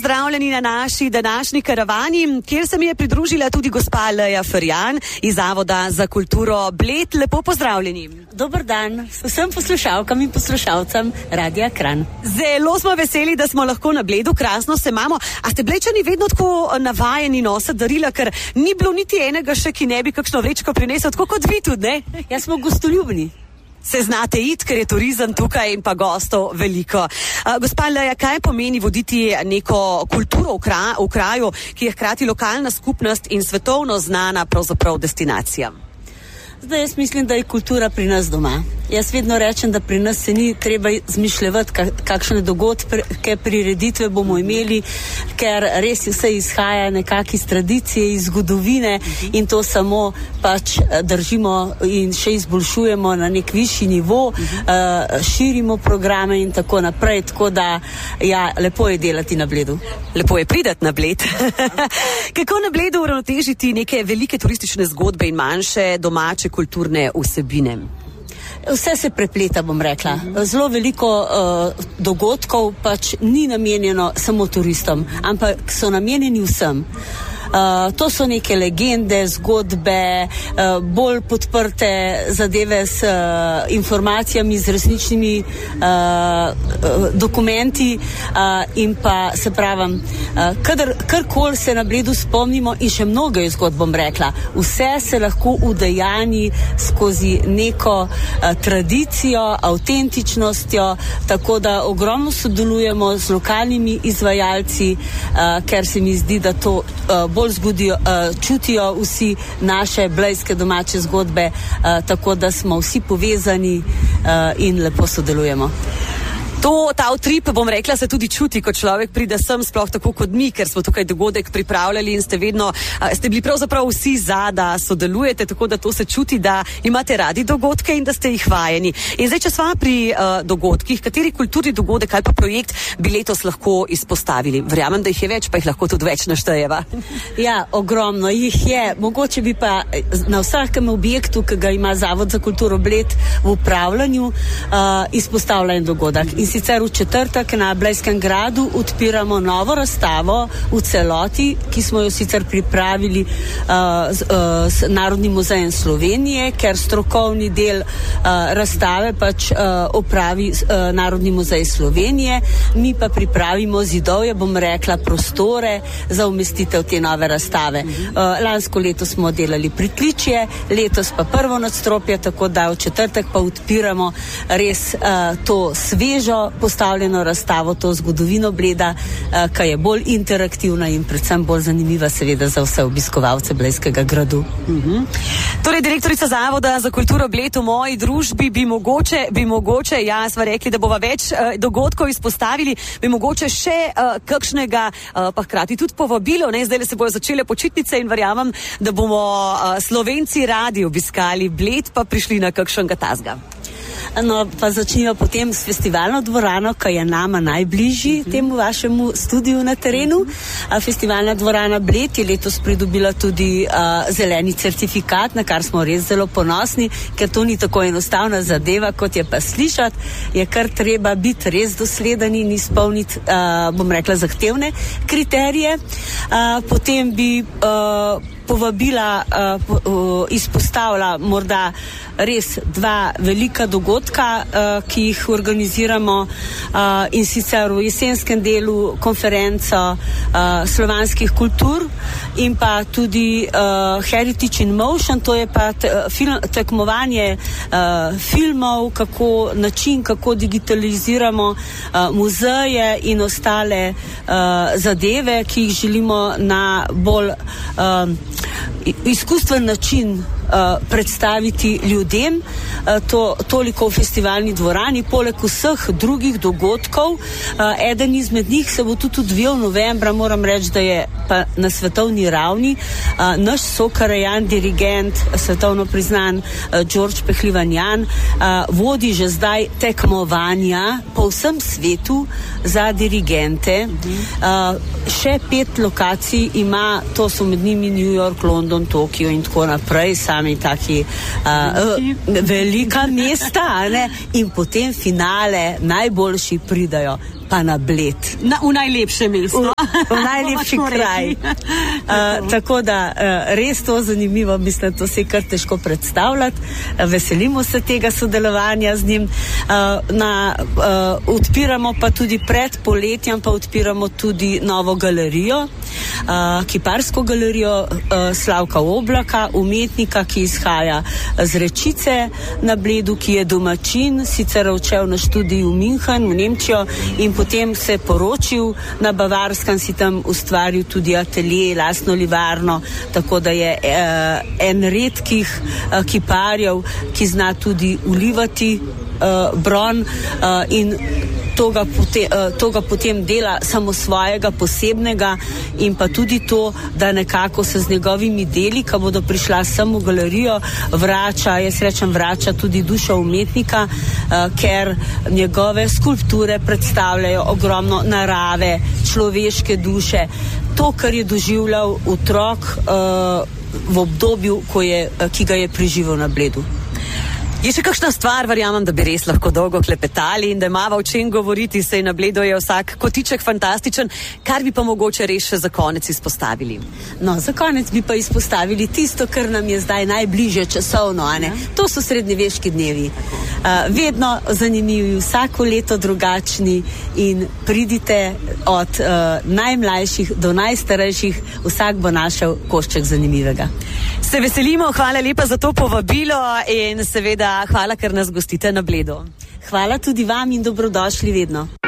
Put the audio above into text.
pozdravljeni na naši današnji karavani, kjer se mi je pridružila tudi gospa Leja Ferjan iz Zavoda za kulturo Bled. Lepo pozdravljeni. Dober dan vsem poslušalkam in poslušalcem Radia Kranj. Zelo smo veseli, da smo lahko na Bledu, krasno se imamo. A ste Blečani vedno tako navajeni nositi darila, ker ni bilo niti enega še, ki ne bi kakšno vrečko prinesel, tako kot vi tudi, ne? Ja, smo gostoljubni. Se znate iti, ker je turizem tukaj in pa gostov veliko. Gospa Leja, kaj pomeni voditi neko kulturo v kraju, ki je hkrati lokalna skupnost in svetovno znana pravzaprav destinacija? Zdaj jaz mislim, da je kultura pri nas doma. Jaz vedno rečem, da pri nas se ni treba zmišljevati, kakšne dogodke, prireditve bomo imeli, ker res vse izhaja nekako iz tradicije, iz zgodovine in to samo pač držimo in še izboljšujemo na nek višji nivo, širimo programe in tako naprej, tako da ja, lepo je delati na Bledu. Lepo je pridati na Bled. Kako na Bledu uravnotežiti neke velike turistične zgodbe in manjše domače kulturne vsebine? Vse se prepleta, bom rekla. Zelo veliko dogodkov pač ni namenjeno samo turistom, ampak so namenjeni vsem. To so neke legende, zgodbe, bolj podprte zadeve s informacijami, z resničnimi dokumenti in pa se pravim, karkoli se na Bledu spomnimo in še mnogo je zgodb, bom rekla. Vse se lahko udejani skozi neko tradicijo, avtentičnostjo, tako da ogromno sodelujemo z lokalnimi izvajalci, ker se mi zdi, da to bolj čutijo vsi naše blejske domače zgodbe, tako da smo vsi povezani in lepo sodelujemo. Ta utrip, bom rekla, se tudi čuti, ko človek pride sem, sploh tako kot mi, ker smo tukaj dogodek pripravljali in ste bili pravzaprav vsi za, da sodelujete, tako da to se čuti, da imate radi dogodke in da ste jih vajeni. In zdaj, če sva pri dogodkih, kateri kulturni dogodek ali pa projekt bi letos lahko izpostavili? Verjamem, da jih je več, pa jih lahko tudi več naštejeva. Ja, ogromno jih je. Mogoče bi pa na vsakem objektu, ki ga ima Zavod za kulturo Bled v upravljanju, izpostavlja en dogodek. In sicer v četrtek na Blejskem gradu odpiramo novo razstavo v celoti, ki smo jo sicer pripravili s Narodnim muzejem Slovenije, ker strokovni del razstave pač opravi Narodni muzej Slovenije, mi pa pripravimo zidovje, bom rekla, prostore za umestitev te nove razstave. Lansko leto smo delali pritličje, letos pa prvo nadstropje, tako da v četrtek pa odpiramo res to svežo postavljeno razstavo, to zgodovino Bleda, ki je bolj interaktivna in predvsem bolj zanimiva seveda za vse obiskovalce Blejskega gradu. Torej, direktorica Zavoda za kulturo Bled, v moji družbi bi mogoče, ja, sva rekli, da bova več dogodkov izpostavili, bi mogoče še kakšnega pa hkrati tudi povabilo, ne, zdaj se bojo začele počitnice in verjamem, da bomo Slovenci radi obiskali Bled, pa prišli na kakšnega tazga. No, pa začnimo potem s festivalno dvorano, ki je nama najbližji temu vašemu studiu na terenu. Festivalna dvorana Bled je letos pridobila tudi zeleni certifikat, na kar smo res zelo ponosni, ker to ni tako enostavna zadeva, kot je pa slišati, je kar treba biti res dosleden in izpolniti, bom rekla, zahtevne kriterije. Potem bi povabila, izpostavila morda res dva velika dogodka, ki jih organiziramo, in sicer v jesenskem delu konferenco slovanskih kultur in pa tudi Heritage in Motion, to je pa tekmovanje filmov, kako digitaliziramo muzeje in ostale zadeve, ki jih želimo na bolj izkustven način predstaviti ljudem. Toliko v festivalni dvorani, poleg vseh drugih dogodkov. Eden izmed njih se bo tudi odvijal novembra, moram reči, da je pa na svetovni ravni. Naš sokarejan, dirigent, svetovno priznan Đorđe Pehlivanjan, vodi že zdaj tekmovanja po vsem svetu za dirigente. Še 5 lokacij ima, to so med njimi New York, London, Tokio in tako naprej, sami taki velika mesta, ne? In potem finale, najboljši pridajo. pa na Bled. V najlepše mesto. V najlepši kraj. Tako da res to zanimivo, mislim, to se je kar težko predstavljati. Veselimo se tega sodelovanja z njim. Odpiramo pa tudi pred poletjem, pa odpiramo tudi novo galerijo, kiparsko galerijo Slavka Oblaka, umetnika, ki izhaja z Rečice na Bledu, ki je domačin, sicer odšel na študij v München, v Nemčijo, in potem se poročil na Bavarskem, si tam ustvaril tudi atelje, lastno livarno, tako da je en redkih kiparjev, ki zna tudi ulivati bron, in to ga potem dela samo svojega posebnega, in pa tudi to, da nekako se z njegovimi deli, ko bodo prišla sem v galerijo, vrača tudi dušo umetnika, ker njegove skulpture predstavljajo ogromno narave, človeške duše, to, kar je doživljal otrok v obdobju, ki ga je preživel na Bledu. Je še kakšna stvar, verjamem, da bi res lahko dolgo klepetali in da imava o čem govoriti, saj na Bledu je vsak kotiček fantastičen, kar bi pa mogoče res še za konec izpostavili? No, za konec bi pa izpostavili tisto, kar nam je zdaj najbližje časovno, a ne? To so srednjeveški dnevi. Vedno zanimivi, vsako leto drugačni, in pridite od najmlajših do najstarejših, vsak bo našel košček zanimivega. Se veselimo, hvala lepa za to povabilo in seveda hvala, ker nas gostite na Bledu. Hvala tudi vam in dobrodošli vedno.